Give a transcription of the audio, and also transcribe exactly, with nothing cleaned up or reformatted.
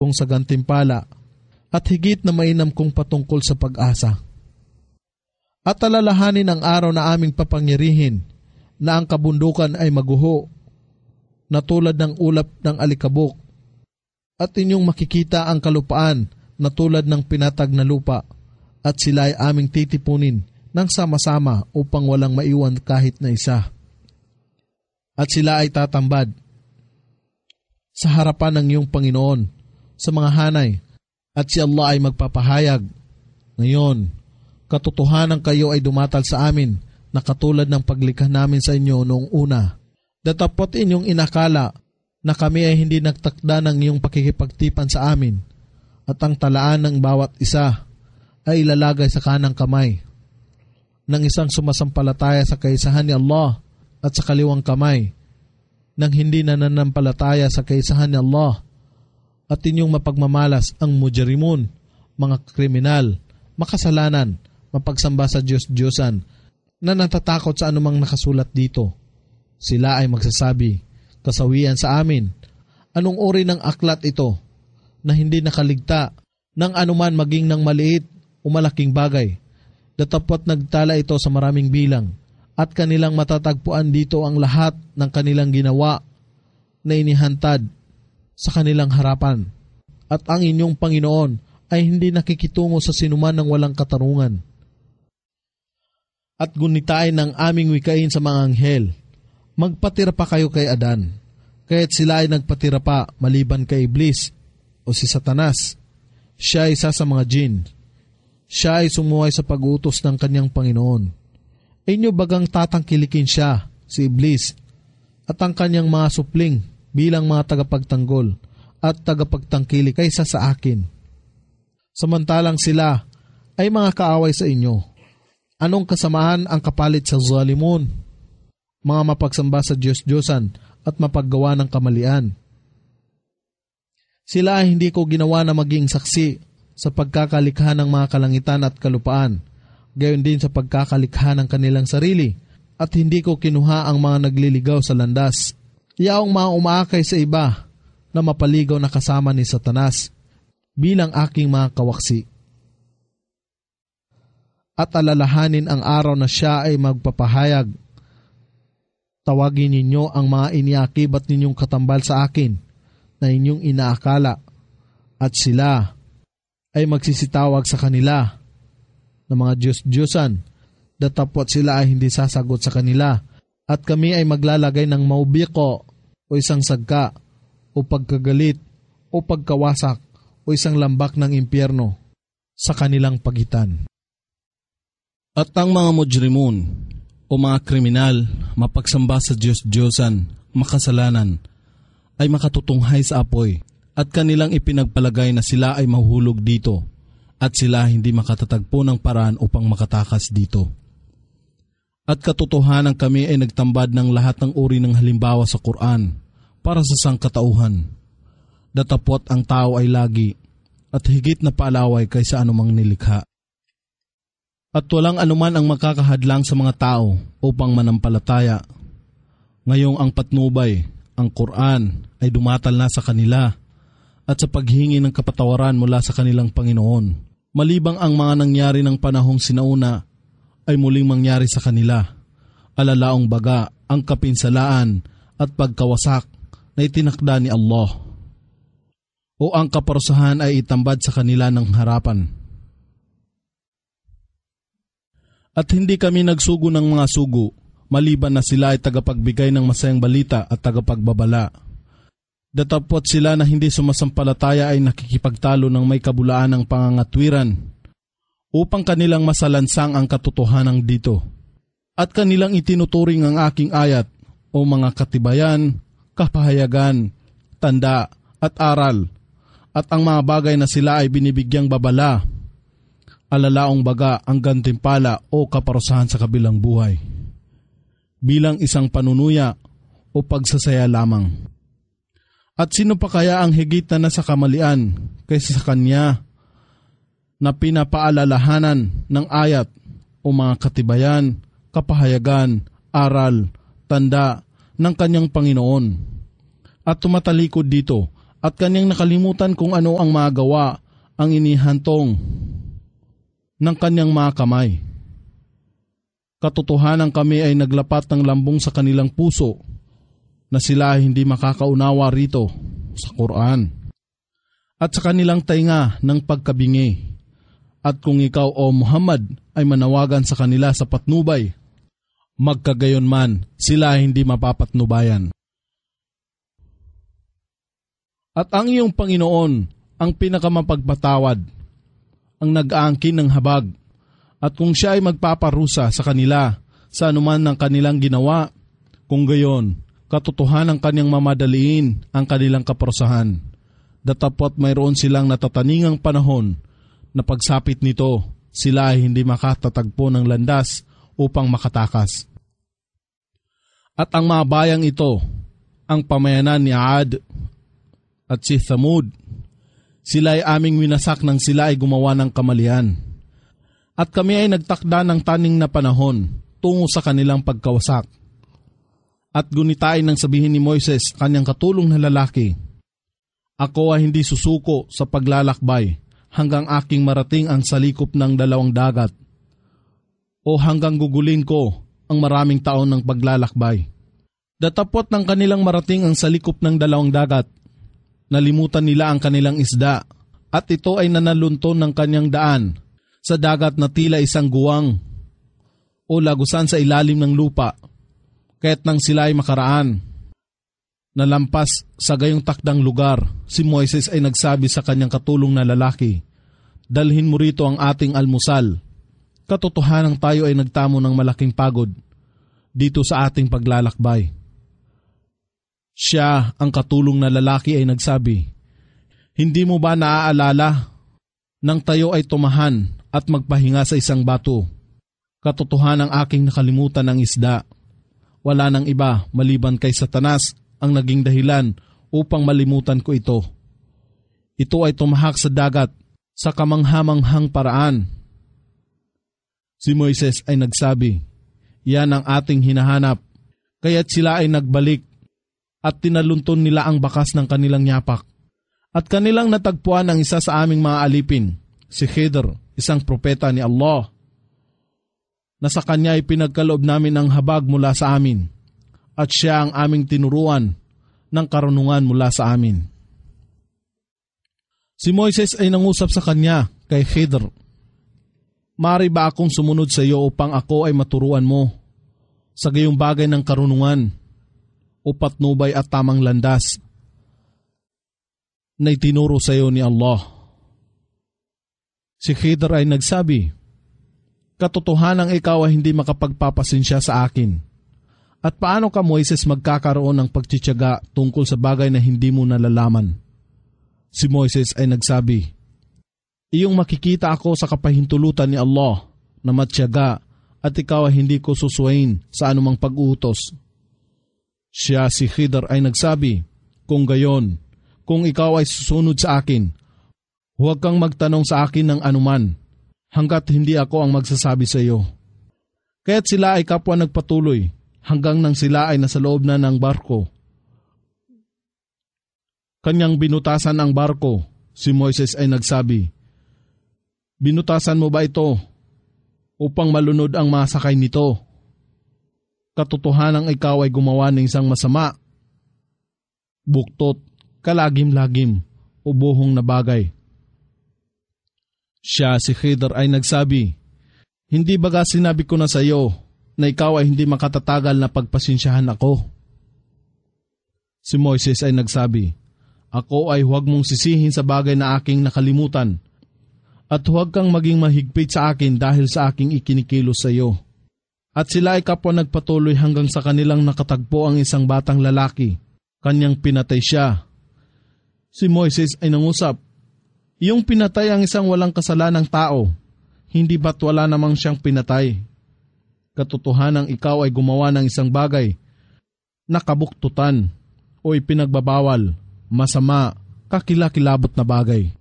kung sa gantimpala, at higit na mainam kong patungkol sa pag-asa. At alalahanin ang araw na aming papangyarihin, na ang kabundukan ay maguho, na tulad ng ulap ng alikabok, at inyong makikita ang kalupaan na tulad ng pinatag na lupa, at sila ay aming titipunin ng sama-sama upang walang maiwan kahit na isa. At sila ay tatambad sa harapan ng iyong Panginoon sa mga hanay, at si Allah ay magpapahayag, ngayon, katotohanan kayo ay dumatal sa amin na katulad ng paglikha namin sa inyo noong una. Datapot inyong inakala na kami ay hindi nagtakda ng iyong pakikipagtipan sa amin, at ang talaan ng bawat isa ay ilalagay sa kanang kamay ng isang sumasampalataya sa kaisahan ni Allah, at sa kaliwang kamay ng hindi nananampalataya sa kaisahan ni Allah. At inyong mapagmamalas ang mujrimun, mga kriminal, makasalanan, mapagsamba sa Diyos-Diyosan, na natatakot sa anumang nakasulat dito. Sila ay magsasabi, kasawian sa amin, anong uri ng aklat ito, na hindi nakaligta ng anuman maging ng maliit o malaking bagay. Datapot nagtala ito sa maraming bilang, at kanilang matatagpuan dito ang lahat ng kanilang ginawa na inihantad sa kanilang harapan. At ang inyong Panginoon ay hindi nakikitungo sa sinuman ng walang katarungan. At gunitain ng aming wikain sa mga anghel, magpatira pa kayo kay Adan, kaya't sila ay nagpatira pa maliban kay Iblis o si Satanas. Siya ay isa sa mga jin. Siya ay sumuway sa pag-utos ng kanyang Panginoon. Inyo bagang tatangkilikin siya, si Iblis, at ang kanyang mga supling bilang mga tagapagtanggol at tagapagtangkili kaysa sa akin. Samantalang sila ay mga kaaway sa inyo. Anong kasamaan ang kapalit sa zalimun? Mga mapagsamba sa Diyos-Diyosan at mapaggawa ng kamalian. Sila ay hindi ko ginawa na maging saksi sa pagkakalikha ng mga kalangitan at kalupaan, gayon din sa pagkakalikha ng kanilang sarili, at hindi ko kinuha ang mga nagliligaw sa landas. Yaong mga umaakay sa iba na mapaligaw na kasama ni Satanas bilang aking mga kawaksi. At alalahanin ang araw na siya ay magpapahayag. Tawagin ninyo ang mga iniakibat ninyong katambal sa akin na inyong inaakala, at sila ay magsisitawag sa kanila ng mga Diyos-Diyosan. Datapot sila ay hindi sasagot sa kanila, at kami ay maglalagay ng maubiko o isang sagka o pagkagalit o pagkawasak o isang lambak ng impyerno sa kanilang pagitan. At ang mga mujrimun o mga kriminal, mapagsamba sa Diyos-Diyosan, makasalanan, ay makatutunghay sa apoy, at kanilang ipinagpalagay na sila ay mahuhulog dito, at sila hindi makatatagpo ng paraan upang makatakas dito. At katotohanan kami ay nagtambad ng lahat ng uri ng halimbawa sa Quran para sa sangkatauhan. Datapot ang tao ay lagi at higit na paalaway kaysa anumang nilikha. At walang anuman ang makakahadlang sa mga tao upang manampalataya. Ngayong ang patnubay, ang Quran, ay dumatal na sa kanila at sa paghingi ng kapatawaran mula sa kanilang Panginoon. Malibang ang mga nangyari ng panahong sinauna ay muling mangyari sa kanila. Alalaong baga ang kapinsalaan at pagkawasak na itinakda ni Allah, o ang kaparusahan ay itambad sa kanila ng harapan. At hindi kami nagsugo ng mga sugo, maliban na sila ay tagapagbigay ng masayang balita at tagapagbabala. Datapot sila na hindi sumasampalataya ay nakikipagtalo ng may kabulaan ng pangangatwiran, upang kanilang masalansang ang katotohanan dito. At kanilang itinuturing ang aking ayat, o mga katibayan, kapahayagan, tanda, at aral, at ang mga bagay na sila ay binibigyang babala, alalaong baga ang gantimpala o kaparusahan sa kabilang buhay, bilang isang panunuya o pagsasaya lamang. At sino pa kaya ang higit na nasa kamalian kaysa sa kanya na pinapaalalahanan ng ayat o mga katibayan, kapahayagan, aral, tanda ng kanyang Panginoon, at tumatalikod dito at kanyang nakalimutan kung ano ang magawa ang inihantong ng kanyang mga kamay. Katotohanan kami ay naglapat ng lambong sa kanilang puso na sila ay hindi makakaunawa rito sa Quran at sa kanilang tainga ng pagkabingi. At kung ikaw o Muhammad ay manawagan sa kanila sa patnubay, magkagayon man sila ay hindi mapapatnubayan. At ang iyong Panginoon ang pinakamapagpatawad, ang nag-aangkin ng habag, at kung siya ay magpaparusa sa kanila sa anuman ng kanilang ginawa, kung gayon, katotohanan kanyang mamadaliin ang kanilang kaparusahan. Datapot mayroon silang natataningang panahon na pagsapit nito, sila ay hindi makatatagpo ng landas upang makatakas. At ang mga bayang ito, ang pamayanan ni Aad at si Thamud, sila ay aming winasak nang sila ay gumawa ng kamalian. At kami ay nagtakda ng taning na panahon tungo sa kanilang pagkawasak. At gunitain ng sabihin ni Moises, kanyang katulong na lalaki, ako ay hindi susuko sa paglalakbay hanggang aking marating ang salikop ng dalawang dagat o hanggang gugulin ko ang maraming taon ng paglalakbay. Datapot ng kanilang marating ang salikop ng dalawang dagat, nalimutan nila ang kanilang isda at ito ay nanalunton ng kanyang daan sa dagat na tila isang guwang o lagusan sa ilalim ng lupa, kaya't nang sila ay makaraan. Nalampas sa gayong takdang lugar, si Moises ay nagsabi sa kanyang katulong na lalaki, dalhin mo rito ang ating almusal. Katotohanang tayo ay nagtamo ng malaking pagod dito sa ating paglalakbay. Siya, ang katulong na lalaki, ay nagsabi, hindi mo ba naaalala nang tayo ay tumahan at magpahinga sa isang bato? Katotohanang aking nakalimutan ang isda. Wala nang iba maliban kay Satanas ang naging dahilan upang malimutan ko ito. Ito ay tumahak sa dagat sa kamanghamanghang paraan. Si Moises ay nagsabi, yan ang ating hinahanap, kaya't sila ay nagbalik at tinalunton nila ang bakas ng kanilang yapak. At kanilang natagpuan ang isa sa aming mga alipin, si Khidr, isang propeta ni Allah, na sa kanya ay pinagkaloob namin ang habag mula sa amin, at siya ang aming tinuruan ng karunungan mula sa amin. Si Moises ay nangusap sa kanya kay Khidr, mari ba akong sumunod sa iyo upang ako ay maturuan mo sa gayong bagay ng karunungan o patnubay at tamang landas na itinuro sa iyo ni Allah? Si Khidr ay nagsabi, katotohanang ikaw ay hindi makapagpapasensya sa akin. At paano ka, Moises, magkakaroon ng pagtitiyaga tungkol sa bagay na hindi mo nalalaman? Si Moises ay nagsabi, iyong makikita ako sa kapahintulutan ni Allah na matyaga at ikaw ay hindi ko susuwain sa anumang pag-uutos. Siya, si Khidr, ay nagsabi, kung gayon, kung ikaw ay susunod sa akin, huwag kang magtanong sa akin ng anuman hanggat hindi ako ang magsasabi sa iyo. Kaya't sila ay kapwa nagpatuloy hanggang nang sila ay nasa loob na ng barko. Kanyang binutasan ang barko. Si Moises ay nagsabi, binutasan mo ba ito upang malunod ang mga sakay nito? Katotohanang ikaw ay gumawa ng isang masama, buktot, kalagim-lagim o buhong na bagay. Siya, si Khidr, ay nagsabi, hindi baga sinabi ko na sa iyo na ikaw ay hindi makatatagal na pagpasensyahan ako? Si Moises ay nagsabi, ako ay huwag mong sisihin sa bagay na aking nakalimutan at huwag kang maging mahigpit sa akin dahil sa aking ikinikilos sa iyo. At sila ay kapwa nagpatuloy hanggang sa kanilang nakatagpo ang isang batang lalaki. Kanyang pinatay siya. Si Moises ay nangusap, iyong pinatay ang isang walang kasalanang tao, hindi ba't wala namang siyang pinatay? Katotohanang ikaw ay gumawa ng isang bagay na kabuktutan o ipinagbabawal, masama, kakilakilabot na bagay.